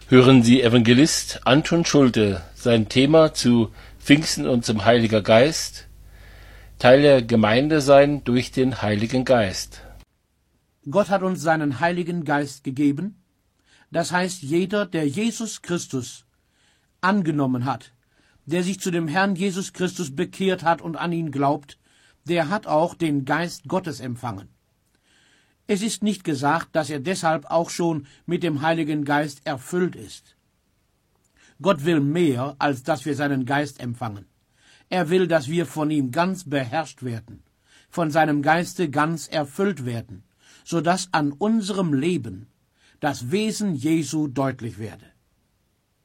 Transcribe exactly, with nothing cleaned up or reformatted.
Hören Sie Evangelist Anton Schulte sein Thema zu Pfingsten und zum Heiliger Geist, Teil der Gemeinde sein durch den Heiligen Geist. Gott hat uns seinen Heiligen Geist gegeben, das heißt, jeder, der Jesus Christus angenommen hat, der sich zu dem Herrn Jesus Christus bekehrt hat und an ihn glaubt, der hat auch den Geist Gottes empfangen. Es ist nicht gesagt, dass er deshalb auch schon mit dem Heiligen Geist erfüllt ist. Gott will mehr, als dass wir seinen Geist empfangen. Er will, dass wir von ihm ganz beherrscht werden, von seinem Geiste ganz erfüllt werden, so dass an unserem Leben das Wesen Jesu deutlich werde.